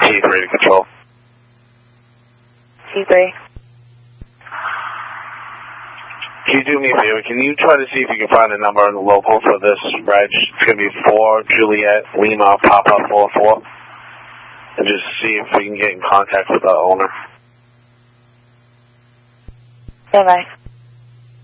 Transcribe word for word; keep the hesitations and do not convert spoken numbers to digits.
T three to control. T three. Can you do me a favor? Can you try to see if you can find a number on the local for this reg? It's going to be four Juliet Lima Papa four four. And just see if we can get in contact with the owner. Bye-bye.